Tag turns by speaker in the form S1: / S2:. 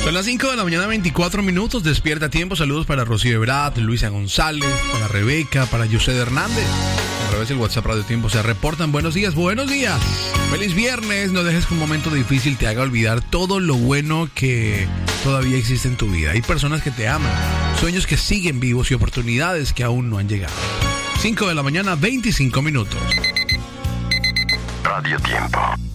S1: Son las 5 de la mañana, 24 minutos. Despierta a tiempo. Saludos para Rocío Ebrard, Luisa González, para Rebeca, para José Hernández. A través del WhatsApp Radio Tiempo se reportan. Buenos días, buenos días. Feliz viernes. No dejes que un momento difícil te haga olvidar todo lo bueno que todavía existe en tu vida. Hay personas que te aman, sueños que siguen vivos y oportunidades que aún no han llegado. 5 de la mañana, 25 minutos.
S2: Radio Tiempo.